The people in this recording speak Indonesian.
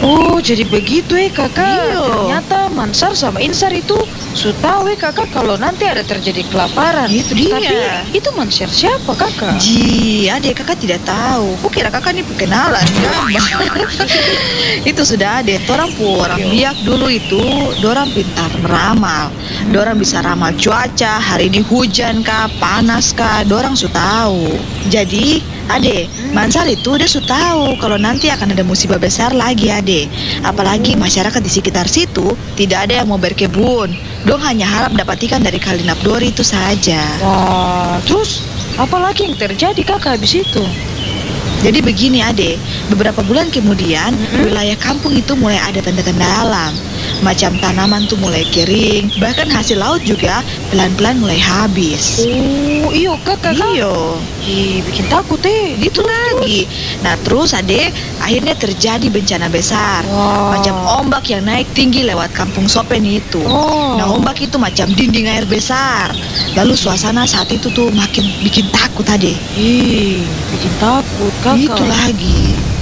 Oh, jadi begitu kakak. Iya. Ternyata Mansar sama Insar itu sudah tahu kakak kalau nanti ada terjadi kelaparan. Itu dia. Tapi itu Mansar siapa kakak? Ji, adik kakak tidak tahu. Kukira kakak ini kenalan kan? Itu sudah ada. Orang biak dulu itu, dorang pintar meramal. Dorang bisa ramal cuaca. Hari ini hujan kah, panas kah, dorang sudah tahu. Jadi, ade, Mansar itu dia sudah tahu kalau nanti akan ada musibah besar lagi, ade. Apalagi masyarakat di sekitar situ tidak ada yang mau berkebun. Dong hanya harap dapat ikan dari Kali Napdori itu saja. Wah, terus apa lagi yang terjadi kakak habis itu? Jadi begini ade, beberapa bulan kemudian wilayah kampung itu mulai ada tanda-tanda alam. Macam tanaman tuh mulai kering, bahkan hasil laut juga pelan-pelan mulai habis. Oh, iyo kakak. Iyo, Ih, bikin takut itu lagi. Nah terus ade, akhirnya terjadi bencana besar. Wah. Macam ombak yang naik tinggi lewat kampung Sopen itu. Oh. Nah ombak itu macam dinding air besar. Lalu suasana saat itu tuh makin bikin takut ade. Ih, bikin takut kakak. Itu lagi.